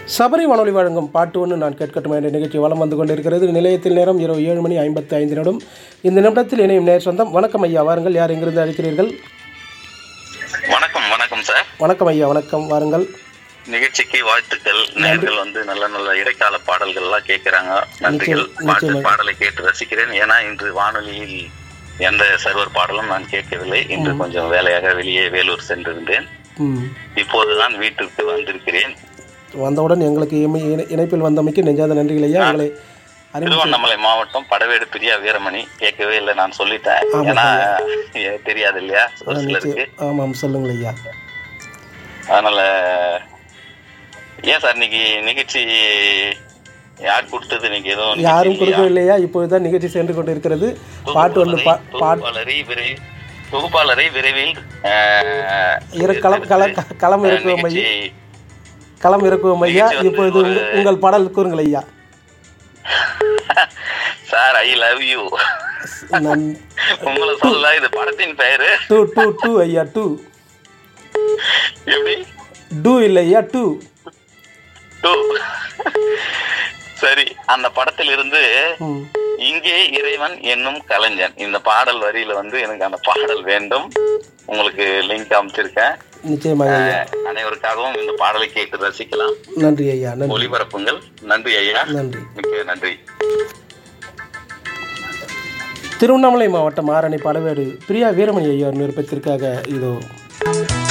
சபரி வானொலி வழங்கும் பாட்டு ஒன்று நான் கேட்கட்டும் என்ற நிகழ்ச்சி வலம் வந்து கொண்டிருக்கிறது. நிலையத்தில் நேரம் இரவு 7:55. இந்த நிமிடத்தில் இணையும் நேர் சொந்தம். வணக்கம் ஐயா, வாருங்கள். யார் எங்கிருந்து அழைக்கிறீர்கள்? வணக்கம். வணக்கம் சார். வணக்கம் ஐயா, வணக்கம். வாருங்கள். நிகழ்ச்சிக்கு வாழ்த்துக்கள். நேர்கள் வந்து நல்ல நல்ல இடைக்கால பாடல்கள் எல்லாம் கேட்கிறாங்க. நன்றிகள். பாடலை கேட்டு ரசிக்கிறேன். ஏன்னா இன்று வானொலியில் எந்த சர்வர் பாடலும் நான் கேட்கவில்லை. இன்று கொஞ்சம் வேலையாக வெளியே வேலூர் சென்றிருந்தேன். இப்போதுதான் வீட்டிற்கு வந்திருக்கிறேன். வந்தவுடன் எங்களுக்கு இணைப்பில் வந்தமைக்கு நெஞ்சாத நன்றிகள் ஐயா. எங்களை திருவண்ணாமலை மாவட்டம் படவேடு பிரியா வீரமணி. கேட்கவே இல்லை, நான் சொல்லிட்டேன். ஏன்னா தெரியாது இல்லையா ஒரு சிலருக்கு. ஆமாம், சொல்லுங்கள் ஐயா. அதனால ஏன் சார் இன்னைக்கு நிகழ்ச்சி யார் கொடுத்தது? இன்னைக்கு எதுவும் யாரும் கொடுக்கவில்லையா? இப்போதுதான் நிகழ்ச்சி சென்று கொண்டு இருக்கிறது. பாட்டு ஒன்று தொகுப்பாளரை விரைவில் களம் இறக்குவோம் ஐயா. இப்பொழுது உங்கள் பாடல் கூறுங்கள் ஐயா. Sir, I love you. உங்களை சொல்ல இது படத்தின் பெயரு டூ ஐயா. டூ எப்படி? டூ இல்லை ஐயா, டூ. சரி, அந்த படத்தில் இருந்து இங்கே இறைவன் என்னும் கலைஞன் இந்த பாடல் வரியில வந்து எனக்கு அந்த பாடல் வேண்டும். உங்களுக்கு லிங்க் அமைச்சிருக்கேன். நிச்சயமாக அனைவருக்காகவும் இந்த பாடலை கேட்டு ரசிக்கலாம். நன்றி ஐயா. ஒளிபரப்புங்கள். நன்றி ஐயா. நன்றி, மிக்க நன்றி. திருவண்ணாமலை மாவட்டம் ஆரணி படவேடு பிரியா வீரமணி ஐயா விருப்பத்திற்காக இதோ